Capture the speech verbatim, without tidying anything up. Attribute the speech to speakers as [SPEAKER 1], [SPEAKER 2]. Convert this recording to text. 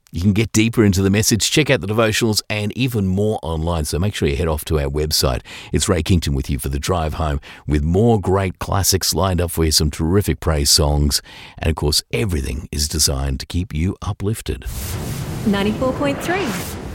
[SPEAKER 1] You can get deeper into the message, check out the devotionals and even more online. So make sure you head off to our website. It's Ray Kington with you for the drive home with more great classics lined up for you, some terrific praise songs. And of course, everything is designed to keep you uplifted.
[SPEAKER 2] ninety-four point three